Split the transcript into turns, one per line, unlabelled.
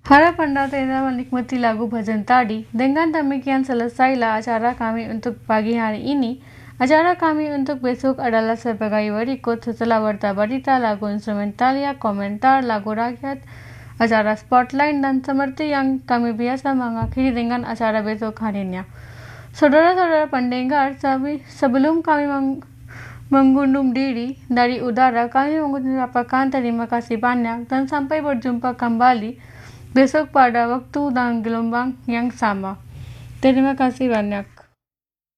Para Pandata menikmati lagu Bhajan Tadi dengan demikian selesailah acara kami untuk pagi hari ini. Acara kami untuk besok adalah sebagai berikut setelah berita-berita, lagu instrumentalia, komentar, lagu rakyat, acara spotlight, dan seperti yang kami biasa mengakhiri dengan acara besok harinya. Saudara-saudara pendengar, sebelum kami mengundur diri dari udara, kami mengucapkan terima kasih banyak dan sampai berjumpa kembali besok pada waktu dan gelombang yang sama. Terima kasih banyak.